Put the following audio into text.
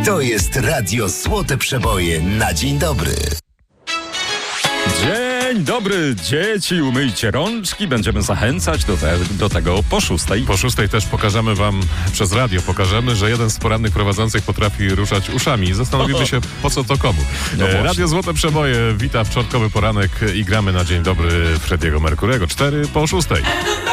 To jest Radio Złote Przeboje na dzień dobry. Dzień dobry, dzieci, umyjcie rączki. Będziemy zachęcać do tego po 6. Po 6 też pokażemy wam, przez radio pokażemy, że jeden z porannych prowadzących potrafi ruszać uszami. Zastanowimy się, po co to komu. Radio Złote Przeboje wita wtorkowy poranek i gramy na dzień dobry Frediego Mercurego. 4 po 6.